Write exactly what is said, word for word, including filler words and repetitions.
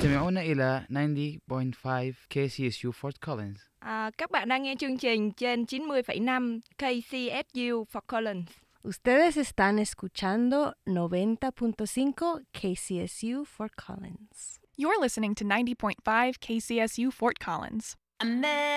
تستمعون إلى ninety point five K C S U Fort Collins. À, các bạn đang nghe chương trình trên chín mươi phẩy năm K C S U Fort Collins. Ustedes están escuchando noventa punto cinco K C S U Fort Collins. You're listening to ninety point five K C S U Fort Collins.